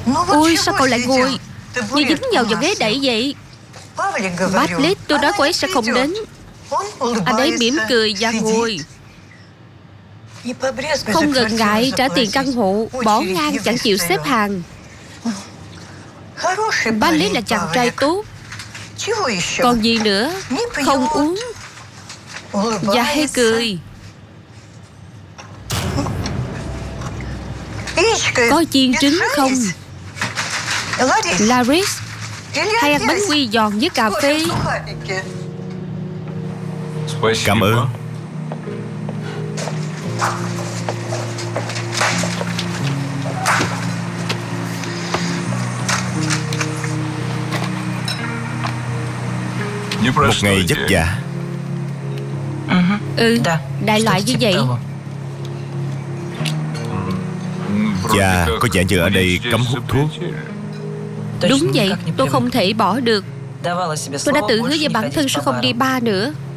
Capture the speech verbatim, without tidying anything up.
Ôi sao cậu lại ngồi như dính vào vào ghế đẩy vậy? Bartlett, tôi nói cô ấy sẽ không đến. Anh ấy mỉm cười và ngồi. Không ngần ngại trả tiền căn hộ, bỏ ngang chẳng chịu xếp hàng. Bartlett là chàng trai tốt. Còn gì nữa? Không uống và hay cười. Có chiên trứng không? Laris, hay ăn bánh quy giòn với cà phê? Cảm ơn. Một ngày vất vả. Ừ, đại loại như vậy. Và có vẻ như ở đây cấm hút thuốc. Đúng vậy, tôi không thể bỏ được. Tôi đã tự hứa với bản thân sẽ không đi bar nữa.